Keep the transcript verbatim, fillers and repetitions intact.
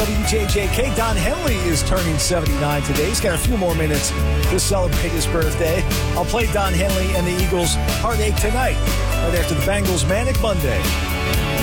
W J J K. Don Henley is turning seventy-nine today. He's got a few more minutes to celebrate his birthday. I'll play Don Henley and the Eagles' Heartache tonight, right after the Bengals' Manic Monday.